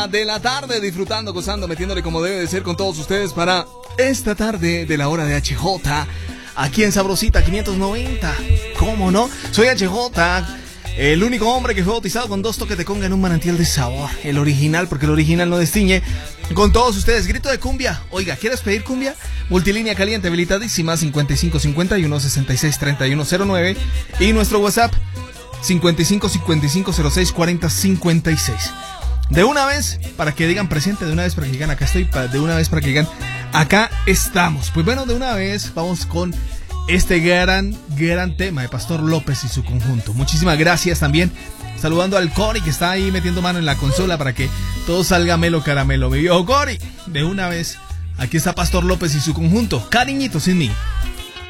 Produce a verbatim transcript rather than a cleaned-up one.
De la tarde, disfrutando, gozando, metiéndole como debe de ser con todos ustedes para esta tarde de la hora de H J, aquí en Sabrosita quinientos noventa. ¿Cómo no? Soy H J, el único hombre que fue bautizado con dos toques de conga en un manantial de sabor. El original, porque el original no destiñe. Con todos ustedes, grito de cumbia. Oiga, ¿quieres pedir cumbia? Multilínea caliente habilitadísima, cincuenta y cinco cincuenta y uno sesenta y seis treinta y uno cero nueve. Y nuestro WhatsApp, cincuenta y cinco cincuenta y cinco cero seis cuarenta cincuenta y seis. De una vez, para que digan presente, de una vez para que digan acá estoy, de una vez para que digan acá estamos. Pues bueno, de una vez vamos con este gran, gran tema de Pastor López y su conjunto. Muchísimas gracias también. Saludando al Cori que está ahí metiendo mano en la consola para que todo salga melo caramelo. Mi viejo Cori, de una vez, aquí está Pastor López y su conjunto. Cariñito sin mí.